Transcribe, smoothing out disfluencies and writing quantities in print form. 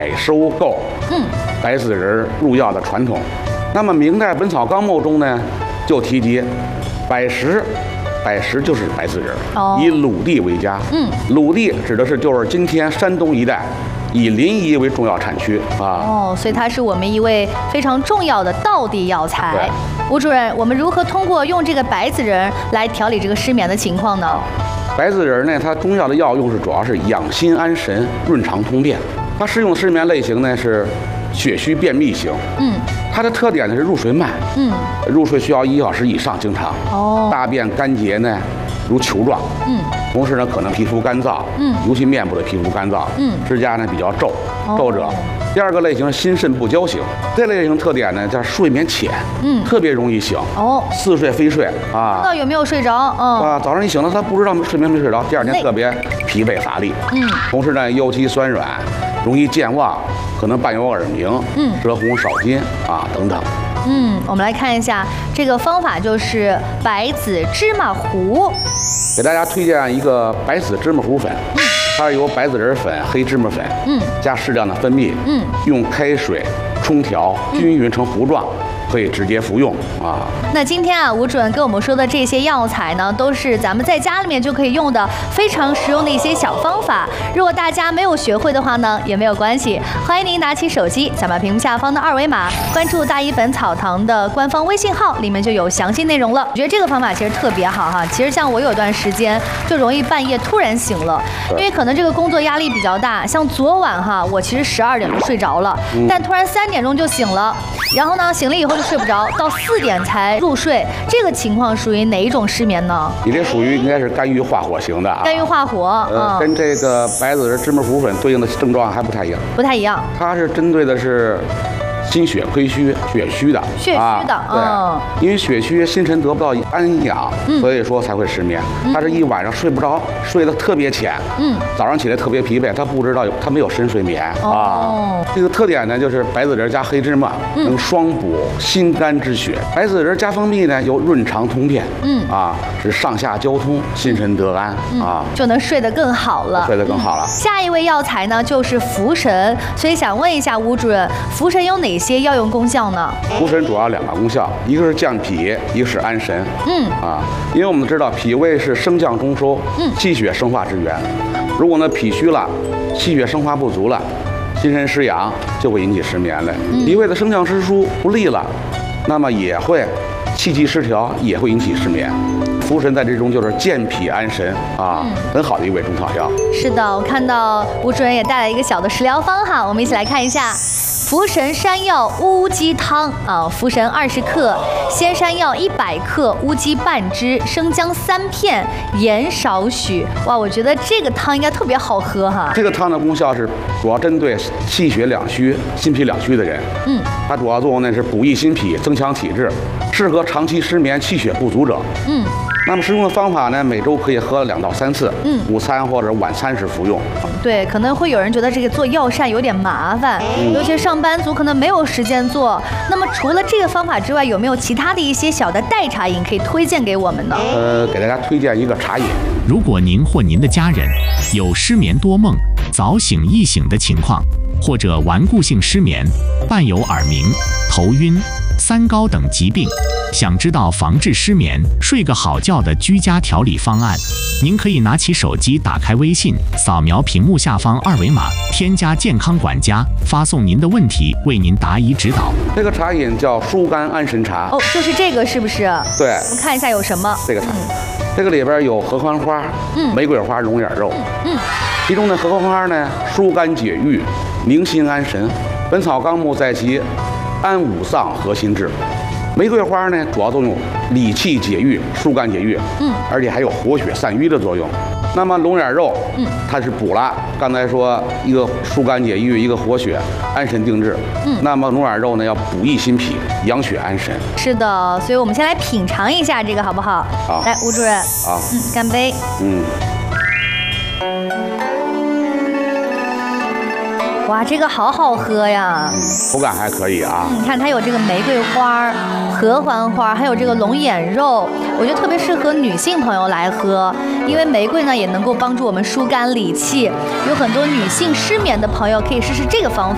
收购白子仁入药的传统。那么明代《本草纲目》中呢，就提及百食就是白子仁，以鲁地为佳。鲁地指的是就是今天山东一带。以临沂为重要产区啊， 所以它是我们一味非常重要的道地药材。吴主任，我们如何通过用这个白子仁来调理这个失眠的情况呢？ 白子仁呢，它中药的药用是主要是养心安神、润肠通便。它适用的失眠类型呢是血虚便秘型。它的特点呢是入睡慢。入睡需要1小时以上，经常。大便干结呢如球状。同时呢，可能皮肤干燥，尤其面部的皮肤干燥，指甲呢比较皱褶。第二个类型心肾不交型，这类型特点呢叫睡眠浅，特别容易醒，似睡非睡啊， 不知道有没有睡着， 早上一醒了，他不知道睡眠没睡着，第二天特别疲惫乏力，同时呢腰肌酸软，容易健忘，可能伴有耳鸣，舌红少津啊等等。 我们来看一下这个方法，就是白子芝麻糊。 给大家推荐一个白子芝麻糊粉，它是由白子仁粉、黑芝麻粉，加适量的分泌，用开水冲调均匀成糊状，可以直接服用啊。 那今天啊，吴主任跟我们说的这些药材呢，都是咱们在家里面就可以用的非常实用的一些小方法。如果大家没有学会的话呢，也没有关系，欢迎您拿起手机，扫描屏幕下方的2维码，关注大医本草堂的官方微信号，里面就有详细内容了。我觉得这个方法其实特别好哈。其实像我有段时间就容易半夜突然醒了，因为可能这个工作压力比较大。像昨晚哈，我其实12点就睡着了，但突然3点钟就醒了，然后呢醒了以后就睡不着，到4点才入睡。这个情况属于哪一种失眠呢？ 你这属于应该是肝郁化火型的。 肝郁化火， 跟这个白子仁芝麻糊粉对应的症状还不太一样。 不太一样。它是针对的是心血亏虚、血虚的， 血虚的， 对，因为血虚，心神得不到安养，所以说才会失眠。他是一晚上睡不着，睡得特别浅，早上起来特别疲惫，他不知道他没有深睡眠啊。这个特点呢，就是白子仁加黑芝麻能双补心肝之血，白子仁加蜂蜜呢，有润肠通便，使上下交通，心神得安啊， 就能睡得更好了。 睡得更好了。 下一味药材呢，就是茯神，所以想问一下吴主任，茯神有哪些药用功效呢？ 茯神主要2个功效，一个是降脾，一个是安神。因为我们知道脾胃是升降中枢，气血生化之源。如果呢脾虚了，气血生化不足了，心神失养，就会引起失眠了。脾胃的升降失疏不利了，那么也会气机失调，也会引起失眠。茯神在这中就是健脾安神啊，很好的一味中草药。 是的，我看到吴主任也带来一个小的食疗方哈，我们一起来看一下。茯神山药乌鸡汤茯神20克，鲜山药100克，乌鸡半只，生姜3片，盐少许。哇，我觉得这个汤应该特别好喝哈。 这个汤的功效是主要针对气血两虚、心脾两虚的人。它主要作用呢是补益心脾，增强体质，适合长期失眠、气血不足者。那么使用的方法呢，每周可以喝2到3次，午餐或者晚餐时服用。 对，可能会有人觉得这个做药膳有点麻烦，尤其是上班族可能没有时间做。那么除了这个方法之外，有没有其他的一些小的代茶饮可以推荐给我们呢？ 给大家推荐一个茶饮。 如果您或您的家人有失眠多梦、早醒易醒的情况，或者顽固性失眠，伴有耳鸣、头晕、三高等疾病，想知道防治失眠、睡个好觉的居家调理方案，您可以拿起手机，打开微信，扫描屏幕下方2维码，添加健康管家，发送您的问题，为您答疑指导。 这个茶饮叫疏肝安神茶。 就是这个是不是？ 对， 我们看一下有什么。 这个茶，这个里边有合欢花、玫瑰花、龙眼肉。其中呢，合欢花呢疏肝解郁、宁心安神，《本草纲目》在其安五脏和心志。玫瑰花呢，主要作用理气解郁、疏肝解郁，而且还有活血散瘀的作用。那么龙眼肉，它是补了，刚才说一个疏肝解郁，一个活血安神定志。那么龙眼肉呢，要补益心脾，养血安神。 是的，所以我们先来品尝一下这个好不好？ 好， 来，吴主任。干杯。哇，这个好好喝呀！ 口感还可以啊。 你看它有这个玫瑰花、合欢花，还有这个龙眼肉，我觉得特别适合女性朋友来喝，因为玫瑰呢也能够帮助我们疏肝理气。有很多女性失眠的朋友可以试试这个方法。